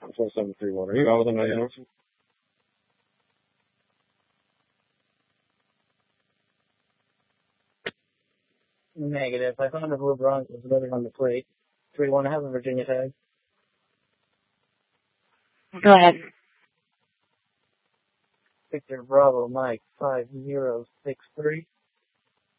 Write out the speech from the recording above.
4731. Are you out with anybody else? Negative. I found a blue Broncos living on the plate. 3-1, have a Virginia tag. Go ahead. Victor Bravo Mike 5063.